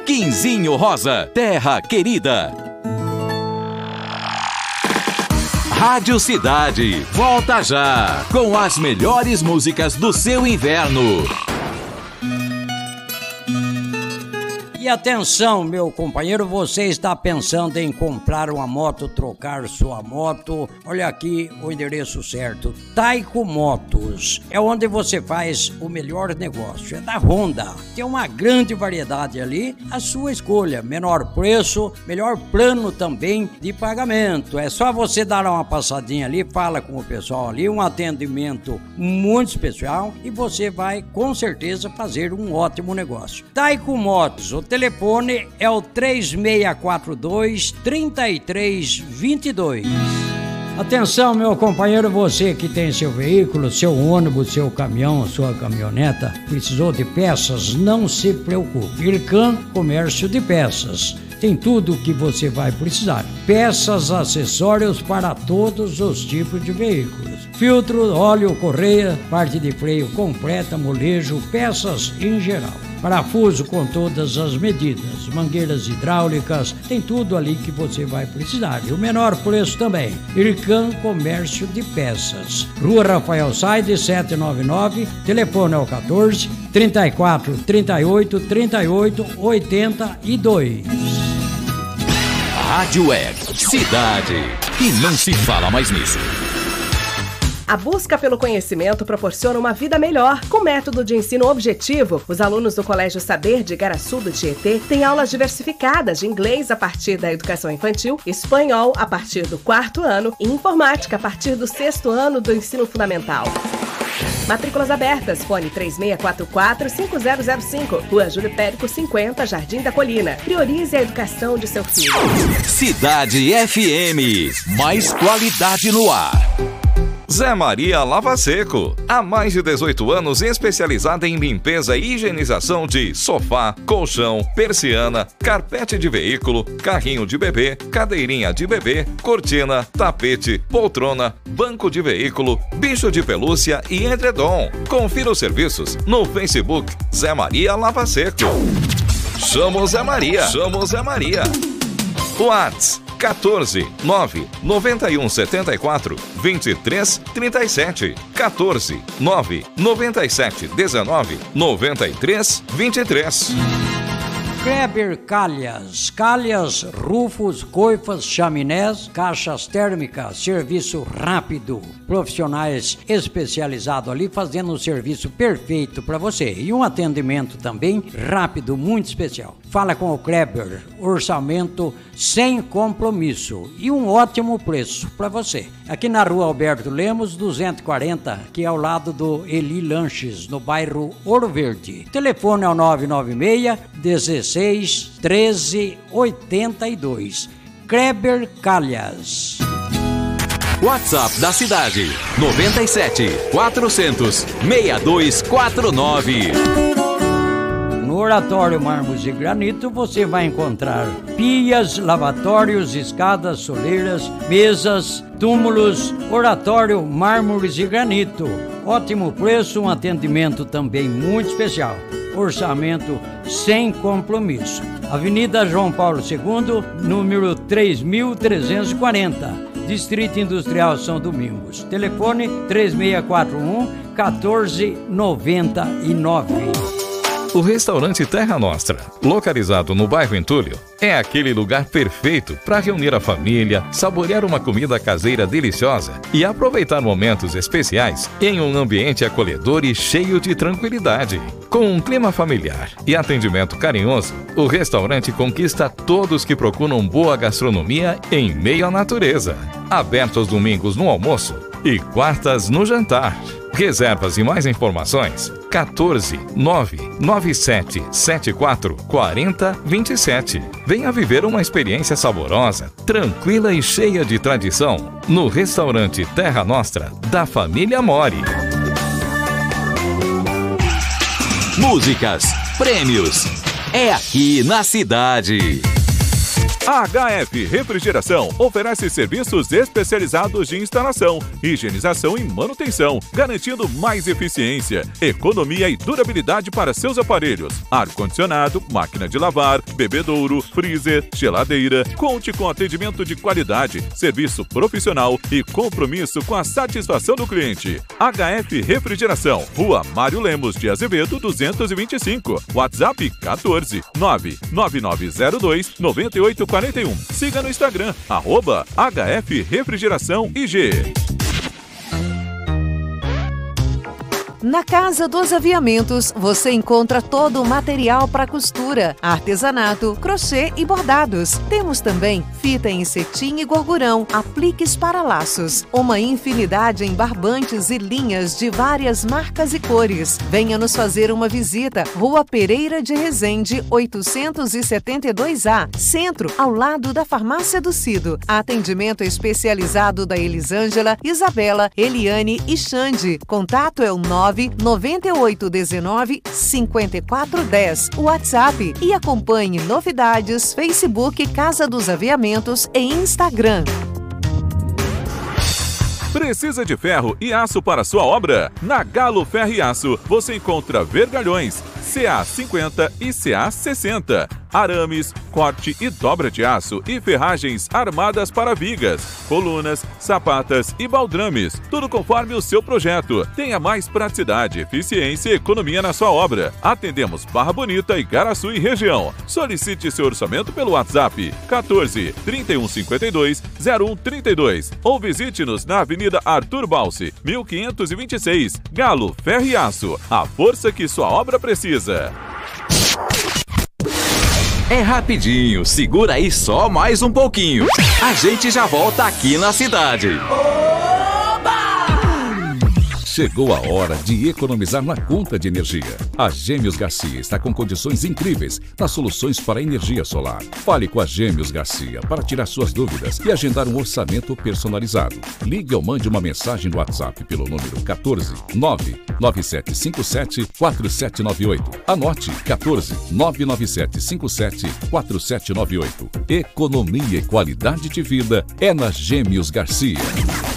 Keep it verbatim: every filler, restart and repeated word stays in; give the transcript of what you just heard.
Quinzinho Rosa, terra querida. Rádio Cidade, volta já, com as melhores músicas do seu inverno. E atenção, meu companheiro, você está pensando em comprar uma moto, trocar sua moto? Olha aqui o endereço certo. Taiko Motos é onde você faz o melhor negócio. É da Honda. Tem uma grande variedade ali, a sua escolha. Menor preço, melhor plano também de pagamento. É só você dar uma passadinha ali, fala com o pessoal ali, um atendimento muito especial e você vai com certeza fazer um ótimo negócio. Taiko Motos, o telefone é o três seis quatro dois, três três dois dois. Atenção, meu companheiro, você que tem seu veículo, seu ônibus, seu caminhão, sua caminhoneta, precisou de peças, não se preocupe. Ircan Comércio de Peças. Tem tudo o que você vai precisar. Peças, acessórios para todos os tipos de veículos. Filtro, óleo, correia, parte de freio completa, molejo, peças em geral. Parafuso com todas as medidas, mangueiras hidráulicas, tem tudo ali que você vai precisar. E o menor preço também. Ircan Comércio de Peças. Rua Rafael Saide, setecentos e noventa e nove, telefone é o quatorze, trinta e quatro, trinta e oito, trinta e oito, oitenta e dois. Rádio Web Cidade. E não se fala mais nisso. A busca pelo conhecimento proporciona uma vida melhor. Com método de ensino objetivo, os alunos do Colégio Saber de Igaraçu do Tietê têm aulas diversificadas de inglês a partir da educação infantil, espanhol a partir do quarto ano e informática a partir do sexto ano do ensino fundamental. Matrículas abertas, fone três seis quatro quatro, cinco zero zero cinco, Rua Júlio Périco cinquenta, Jardim da Colina. Priorize a educação de seu filho. Cidade F M, mais qualidade no ar. Zé Maria Lava Seco, há mais de dezoito anos especializada em limpeza e higienização de sofá, colchão, persiana, carpete de veículo, carrinho de bebê, cadeirinha de bebê, cortina, tapete, poltrona, banco de veículo, bicho de pelúcia e edredom. Confira os serviços no Facebook Zé Maria Lava Seco. Chama o Zé Maria, chama o Zé Maria. WhatsApp quatorze, nove, noventa e um, setenta e quatro, vinte e três, trinta e sete. quatorze, nove, noventa e sete, dezenove, noventa e três, vinte e três. Kleber Calhas, calhas, rufos, coifas, chaminés, caixas térmicas, serviço rápido, profissionais especializados ali fazendo um serviço perfeito para você e um atendimento também rápido, muito especial. Fala com o Kleber, orçamento sem compromisso e um ótimo preço para você. Aqui na Rua Alberto Lemos, duzentos e quarenta, que é ao lado do Eli Lanches, no bairro Ouro Verde. Telefone é o nove nove seis, dezesseis, treze, oitenta e dois. Kleber Calhas. WhatsApp da cidade, noventa e sete, quatrocentos, sessenta e dois quarenta e nove. No Oratório Mármores e Granito você vai encontrar pias, lavatórios, escadas, soleiras, mesas, túmulos. Oratório Mármores e Granito. Ótimo preço, um atendimento também muito especial. Orçamento sem compromisso. Avenida João Paulo segundo, número três mil trezentos e quarenta. Distrito Industrial São Domingos. Telefone três seis quatro um, quatorze, noventa e nove. O restaurante Terra Nostra, localizado no bairro Entulho, é aquele lugar perfeito para reunir a família, saborear uma comida caseira deliciosa e aproveitar momentos especiais em um ambiente acolhedor e cheio de tranquilidade. Com um clima familiar e atendimento carinhoso, o restaurante conquista todos que procuram boa gastronomia em meio à natureza. Aberto aos domingos no almoço e quartas no jantar. Reservas e mais informações quatorze, nove, nove sete, sete quatro, quatro zero, dois sete. Venha viver uma experiência saborosa, tranquila e cheia de tradição no restaurante Terra Nostra da família Mori. Músicas, prêmios, é aqui na cidade. A H F Refrigeração oferece serviços especializados de instalação, higienização e manutenção, garantindo mais eficiência, economia e durabilidade para seus aparelhos. Ar-condicionado, máquina de lavar, bebedouro, freezer, geladeira. Conte com atendimento de qualidade, serviço profissional e compromisso com a satisfação do cliente. H F Refrigeração, Rua Mário Lemos de Azevedo, duzentos e vinte e cinco. WhatsApp quatorze nove nove nove zero dois nove oito quatro um. Siga no Instagram, arroba H F Refrigeração I G. Na Casa dos Aviamentos, você encontra todo o material para costura, artesanato, crochê e bordados. Temos também fita em cetim e gorgurão, apliques para laços, uma infinidade em barbantes e linhas de várias marcas e cores. Venha nos fazer uma visita, Rua Pereira de Resende, oitocentos e setenta e dois A, Centro, ao lado da Farmácia do Cido. Atendimento especializado da Elisângela, Isabela, Eliane e Xande. Contato é o nove nove oito um nove cinco quatro um zero, WhatsApp, e acompanhe novidades, Facebook Casa dos Aviamentos e Instagram. Precisa de ferro e aço para sua obra? Na Galo Ferro e Aço você encontra vergalhões C A cinquenta e C A sessenta, arames, corte e dobra de aço e ferragens armadas para vigas, colunas, sapatas e baldrames, tudo conforme o seu projeto. Tenha mais praticidade, eficiência e economia na sua obra. Atendemos Barra Bonita e Garaçu e região. Solicite seu orçamento pelo WhatsApp quatorze, trinta e um cinquenta e dois, zero um trinta e dois ou visite-nos na Avenida Arthur Balsi, mil quinhentos e vinte e seis. Galo Ferro e Aço, a força que sua obra precisa. É rapidinho, segura aí só mais um pouquinho. A gente já volta aqui na cidade. Chegou a hora de economizar na conta de energia. A Gêmeos Garcia está com condições incríveis nas soluções para energia solar. Fale com a Gêmeos Garcia para tirar suas dúvidas e agendar um orçamento personalizado. Ligue ou mande uma mensagem no WhatsApp pelo número quatorze nove nove sete cinco sete quatro sete nove oito. Anote quatorze nove nove sete cinco sete quatro sete nove oito. Economia e qualidade de vida é na Gêmeos Garcia.